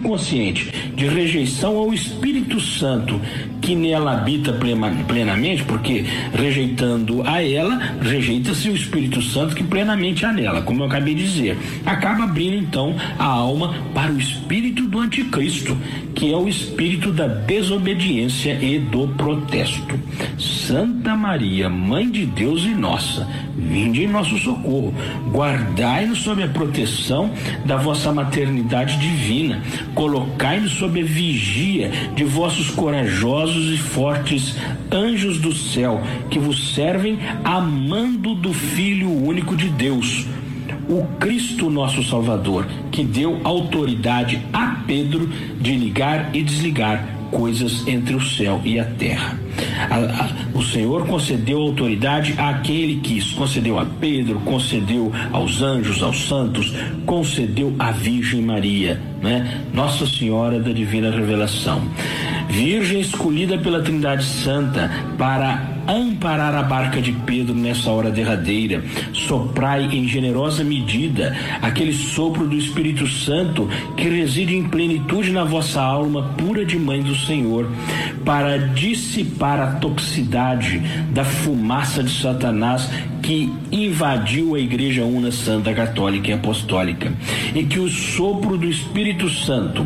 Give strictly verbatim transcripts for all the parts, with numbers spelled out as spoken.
subconsciente de rejeição ao Espírito Santo que nela habita plenamente, porque rejeitando a ela, rejeita-se o Espírito Santo que plenamente há nela, como eu acabei de dizer. Acaba abrindo então a alma para o espírito do anticristo, que é o espírito da desobediência e do protesto. Santa Maria, Mãe de Deus e nossa, vinde em nosso socorro, guardai-nos sob a proteção da vossa maternidade divina, colocai-nos sob a vigia de vossos corajosos e fortes anjos do céu, que vos servem amando do Filho único de Deus, o Cristo nosso Salvador, que deu autoridade a Pedro de ligar e desligar coisas entre o céu e a terra. A, a, o Senhor concedeu autoridade a quem Ele quis, concedeu a Pedro, concedeu aos anjos, aos santos, concedeu à Virgem Maria, né? Nossa Senhora da Divina Revelação, Virgem escolhida pela Trindade Santa para amparar a barca de Pedro nessa hora derradeira. Soprai em generosa medida aquele sopro do Espírito Santo que reside em plenitude na vossa alma pura de Mãe do Senhor, para dissipar a toxicidade da fumaça de Satanás que invadiu a Igreja Una, Santa, Católica e Apostólica, e que o sopro do Espírito Santo,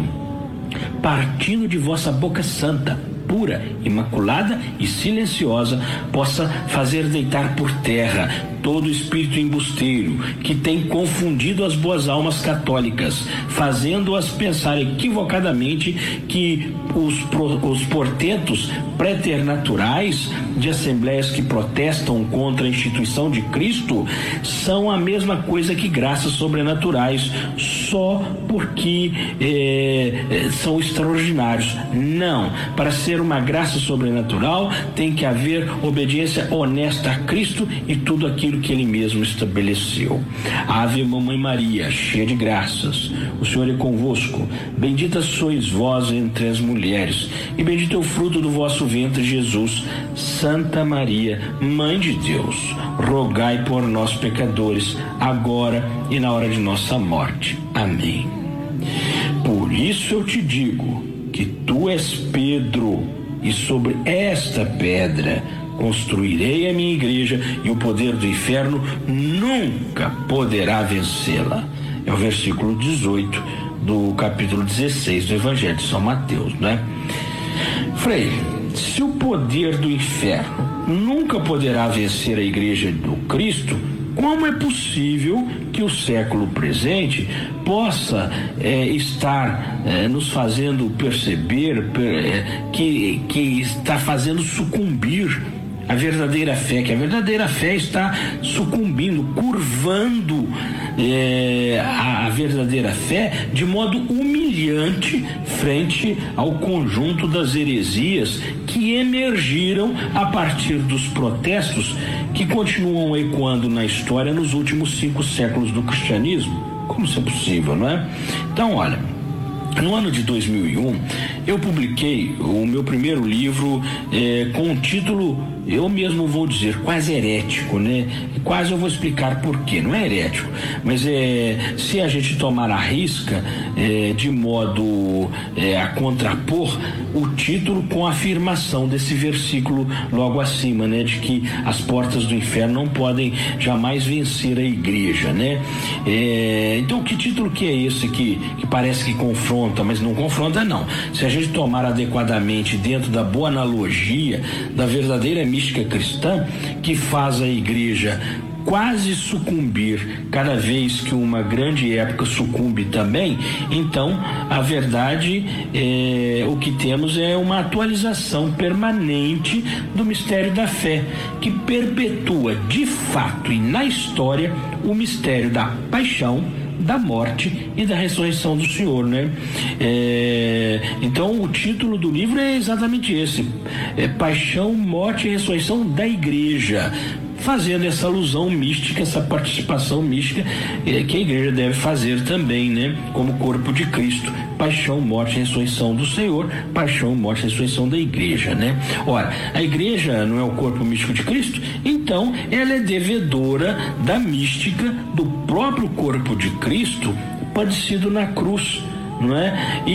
partindo de vossa boca santa, pura, imaculada e silenciosa, possa fazer deitar por terra todo espírito embusteiro que tem confundido as boas almas católicas, fazendo-as pensar equivocadamente que os, os portentos preternaturais de assembleias que protestam contra a instituição de Cristo são a mesma coisa que graças sobrenaturais, só porque é, são extraordinários. Não, para ser uma graça sobrenatural tem que haver obediência honesta a Cristo e tudo aquilo que Ele mesmo estabeleceu. Ave Mamãe Maria, cheia de graças, o Senhor é convosco, bendita sois vós entre as mulheres, e bendito é o fruto do vosso ventre, Jesus. Santa Maria, Mãe de Deus, rogai por nós pecadores, agora e na hora de nossa morte. Amém. Por isso eu te digo que tu és Pedro, e sobre esta pedra construirei a minha igreja, e o poder do inferno nunca poderá vencê-la. É o versículo dezoito do capítulo dezesseis do Evangelho de São Mateus, né? Frei, se o poder do inferno nunca poderá vencer a igreja do Cristo, como é possível que o século presente possa é, estar é, nos fazendo perceber é, que, que está fazendo sucumbir a verdadeira fé, que a verdadeira fé está sucumbindo, curvando é, a, a verdadeira fé de modo humilhante frente ao conjunto das heresias que emergiram a partir dos protestos que continuam ecoando na história nos últimos cinco séculos do cristianismo. Como isso é possível, não é? Então, olha, no ano de dois mil e um, eu publiquei o meu primeiro livro é, com o título, eu mesmo vou dizer, quase herético, né? Quase eu vou explicar por quê. Não é herético, mas é, se a gente tomar a risca é, de modo é, a contrapor o título com a afirmação desse versículo logo acima, né? De que as portas do inferno não podem jamais vencer a igreja, né? É, então, que título que é esse que, que parece que confronta, mas não confronta, não. Se a gente tomar adequadamente dentro da boa analogia da verdadeira mística cristã, que faz a igreja quase sucumbir cada vez que uma grande época sucumbe também, então a verdade é, o que temos é uma atualização permanente do mistério da fé, que perpetua de fato e na história o mistério da paixão, da morte e da ressurreição do Senhor, né? É, então o título do livro é exatamente esse, é Paixão, Morte e Ressurreição da Igreja, fazendo essa alusão mística, essa participação mística é, que a igreja deve fazer também, né? Como corpo de Cristo, paixão, morte e ressurreição do Senhor, paixão, morte e ressurreição da igreja, né? Ora, a igreja não é o corpo místico de Cristo, então ela é devedora da mística do próprio corpo de Cristo padecido na cruz, não é? E